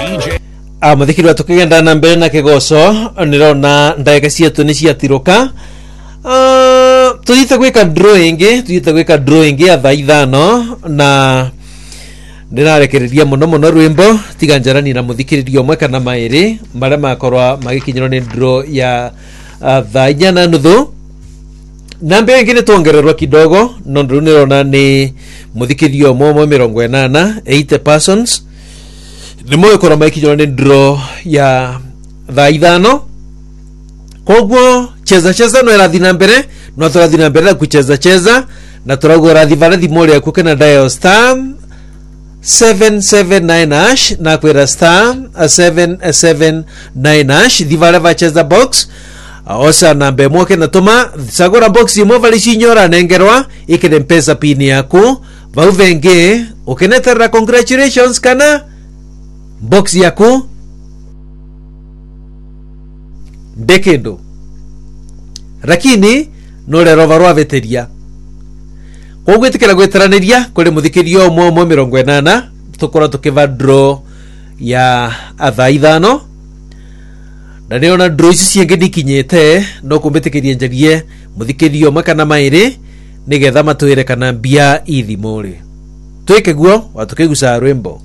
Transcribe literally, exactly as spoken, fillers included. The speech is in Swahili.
a muthikiri tukigenda na mbere na kigoco nirona ndagika cietu ni ciatiruka. Uh, tuyita gwika drawing tuyita gwika drawing ya thaa ithano na ndirarekereria muno muno rwimbo tiga njarani na muthikiririo mwe kana mairi maria makorwa magikinyirwo ni draw ya uh, thaa inya na nuthu. Na mbere ngine tuongererwa kidogo no ndu nirona ni muthikiririo mwe mwe mirongo inana eighty persons ni mwe korwa magikinyirwo ni draw ya thaa ithano. Kogwo cheza cheza no irathi na mbere no turathi na mbere kucheza cheza na turago rathi varathi mori ya kukena dial star seven seven nine hash na kwera star seven seven nine hash divale vacheza box osa na mbemoke na toma sagora box imo vali chinyora nengerwa ikede mpesa pini yaku vauvenge ukenetera congratulations kana box yaku ndekendo lakini no rero varwa veteria kogwitikira gweteraniria kuri muthikirio mwe mwe mirongo inana tukora tukiva draw ya athaa ithano na niona draw ici cienge dikinyete no kumbitikirie njarie muthikirio mwe kana mairi nigetha matwire kana mbia ithimuri twike guo watukigusa rwimbo.